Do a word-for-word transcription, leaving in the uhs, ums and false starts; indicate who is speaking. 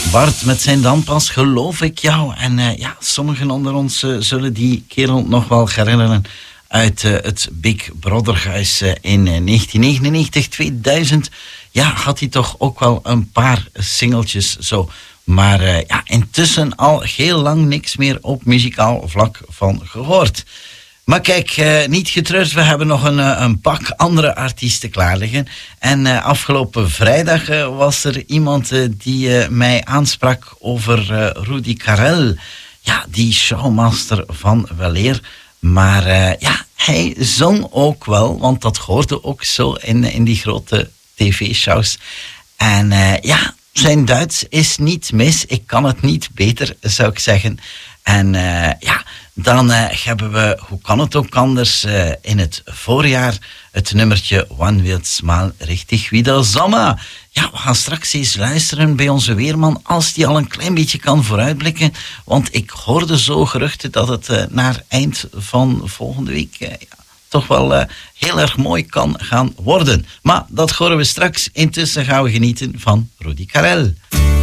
Speaker 1: Bart met zijn dan pas Geloof ik jou. En uh, ja, sommigen onder ons uh, zullen die kerel nog wel herinneren uit uh, het Big Brother-huis uh, in uh, negentien negenennegentig, tweeduizend. Ja, had hij toch ook wel een paar singeltjes zo. Maar uh, ja, intussen al heel lang niks meer op muzikaal vlak van gehoord. Maar kijk, uh, niet getreurd, we hebben nog een, een pak andere artiesten klaar liggen. En uh, afgelopen vrijdag uh, was er iemand uh, die uh, mij aansprak over uh, Rudi Carrell. Ja, die showmaster van weleer. Maar uh, ja, hij zong ook wel, want dat hoorde ook zo in, in die grote tv-shows. En uh, ja, zijn Duits is niet mis. Ik kan het niet beter, zou ik zeggen. En uh, ja... Dan uh, hebben we, hoe kan het ook anders, uh, in het voorjaar het nummertje Wann wird's mal richtig wieder Sommer. Ja, we gaan straks eens luisteren bij onze weerman, als die al een klein beetje kan vooruitblikken. Want ik hoorde zo geruchten dat het uh, naar eind van volgende week uh, ja, toch wel uh, heel erg mooi kan gaan worden. Maar dat horen we straks. Intussen gaan we genieten van Rudi Carrell.